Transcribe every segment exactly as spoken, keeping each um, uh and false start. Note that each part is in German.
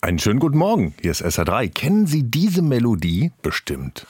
Einen schönen guten Morgen, hier ist S R drei. Kennen Sie diese Melodie? Bestimmt.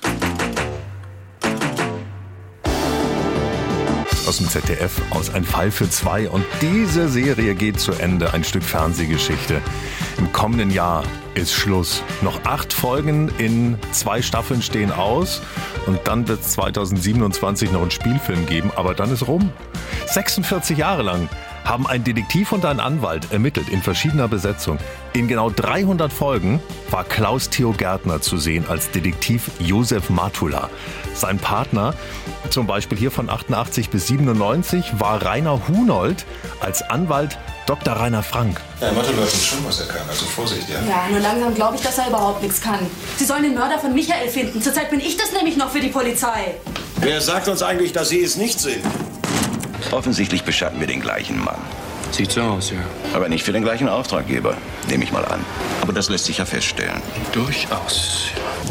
Aus dem Z D F, aus Ein Fall für zwei. Und diese Serie geht zu Ende, ein Stück Fernsehgeschichte. Im kommenden Jahr ist Schluss. Noch acht Folgen in zwei Staffeln stehen aus. Und dann wird es zweitausendsiebenundzwanzig noch einen Spielfilm geben, aber dann ist rum. sechsundvierzig Jahre lang haben ein Detektiv und ein Anwalt ermittelt in verschiedener Besetzung. In genau dreihundert Folgen war Klaus Theo Gärtner zu sehen als Detektiv Josef Matula. Sein Partner, zum Beispiel hier von achtundachtzig bis siebenundneunzig, war Rainer Hunold als Anwalt Doktor Rainer Frank. Ja, Matula weiß schon, was er kann, also Vorsicht, ja? Ja, nur langsam glaube ich, dass er überhaupt nichts kann. Sie sollen den Mörder von Michael finden. Zurzeit bin ich das nämlich noch für die Polizei. Wer sagt uns eigentlich, dass Sie es nicht sind? Offensichtlich beschatten wir den gleichen Mann. Sieht so aus, ja. Aber nicht für den gleichen Auftraggeber, nehme ich mal an. Aber das lässt sich ja feststellen. Durchaus.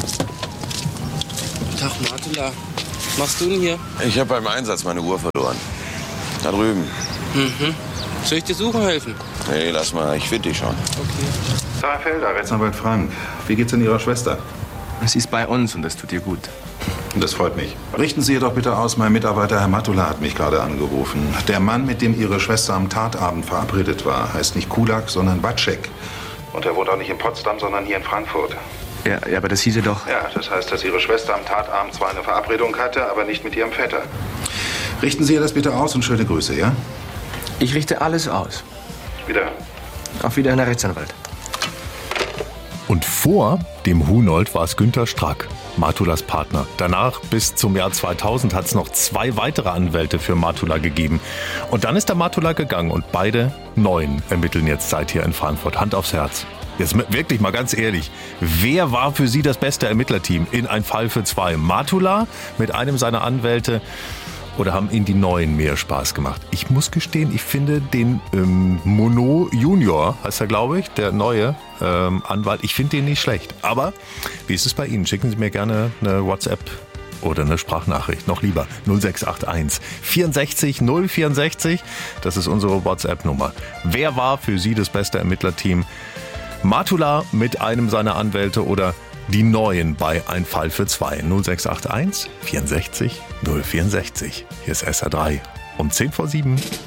Tag, Matula. Was machst du denn hier? Ich habe beim Einsatz meine Uhr verloren. Da drüben. Mhm. Soll ich dir suchen helfen? Nee, lass mal, ich finde die schon. Okay. Sarah Felder, Rechtsanwalt Frank. Wie geht's denn Ihrer Schwester? Sie ist bei uns und das tut ihr gut. Das freut mich. Richten Sie jedoch bitte aus, mein Mitarbeiter Herr Matula hat mich gerade angerufen. Der Mann, mit dem Ihre Schwester am Tatabend verabredet war, heißt nicht Kulak, sondern Wacek. Und er wohnt auch nicht in Potsdam, sondern hier in Frankfurt. Ja, ja, aber das hieße doch... Ja, das heißt, dass Ihre Schwester am Tatabend zwar eine Verabredung hatte, aber nicht mit Ihrem Vetter. Richten Sie ihr das bitte aus und schöne Grüße, ja? Ich richte alles aus. Wieder. Auf Wiedersehen, Herr Rechtsanwalt. Und vor dem Hunold war es Günter Strack, Matulas Partner. Danach, bis zum Jahr zweitausend, hat es noch zwei weitere Anwälte für Matula gegeben. Und dann ist der Matula gegangen und beide Neuen ermitteln jetzt seither in Frankfurt. Hand aufs Herz. Jetzt wirklich mal ganz ehrlich, wer war für Sie das beste Ermittlerteam in Ein Fall für zwei? Matula mit einem seiner Anwälte oder haben Ihnen die Neuen mehr Spaß gemacht? Ich muss gestehen, ich finde den ähm, Mono Junior, heißt er glaube ich, der neue ähm, Anwalt, ich finde den nicht schlecht. Aber wie ist es bei Ihnen? Schicken Sie mir gerne eine WhatsApp oder eine Sprachnachricht, noch lieber null sechs acht eins vierundsechzig null vierundsechzig, das ist unsere WhatsApp-Nummer. Wer war für Sie das beste Ermittlerteam? Matula mit einem seiner Anwälte oder die Neuen bei Ein Fall für zwei? null sechs acht eins vierundsechzig null vierundsechzig. Hier ist S R drei um zehn vor sieben.